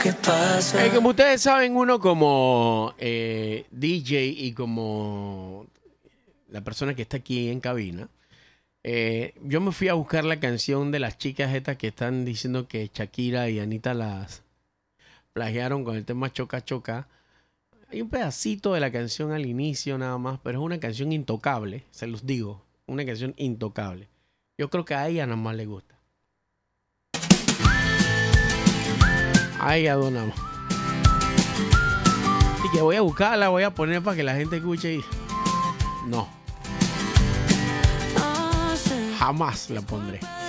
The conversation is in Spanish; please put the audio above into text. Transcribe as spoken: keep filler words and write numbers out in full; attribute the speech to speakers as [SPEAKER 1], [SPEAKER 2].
[SPEAKER 1] ¿Qué pasa?
[SPEAKER 2] Eh, como ustedes saben, uno como eh, D J y como la persona que está aquí en cabina, eh, yo me fui a buscar la canción de las chicas estas que están diciendo que Shakira y Anita las plagiaron con el tema Choca Choca. Hay un pedacito de la canción al inicio nada más, pero es una canción intocable, se los digo, una canción intocable. Yo creo que a ella nada más le gusta. A ella donamos. Y que voy a buscarla, voy a poner para que la gente escuche y... No. Jamás la pondré.